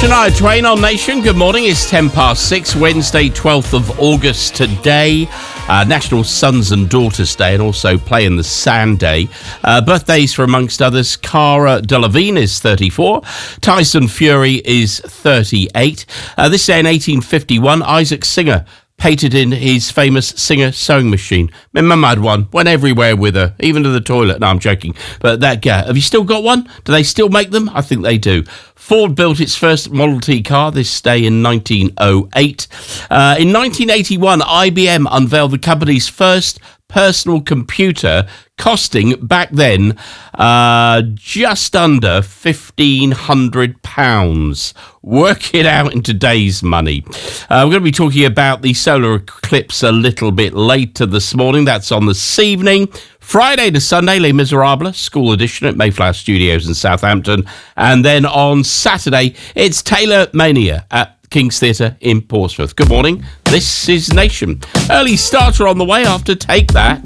Shania Twain on Nation. Good morning. It's 6:10, Wednesday, 12th of August today. National Sons and Daughters Day, and also Play in the Sand Day. Birthdays for, amongst others, Cara Delevingne is 34. Tyson Fury is 38. This day in 1851, Isaac Singer patented his famous Singer sewing machine. My mum had one, went everywhere with her, even to the toilet. No, I'm joking. But that guy, have you still got one? Do they still make them? I think they do. Ford built its first Model T car this day in 1908. In 1981, IBM unveiled the company's first personal computer, costing back then just under £1,500. Work it out in today's money. We're going to be talking about the solar eclipse a little bit later this morning. That's on this evening. Friday to Sunday, Les Miserables, school edition at Mayflower Studios in Southampton. And then on Saturday, it's Taylor Mania at King's Theatre in Portsmouth. Good morning. This is Nation. Early starter on the way after Take That.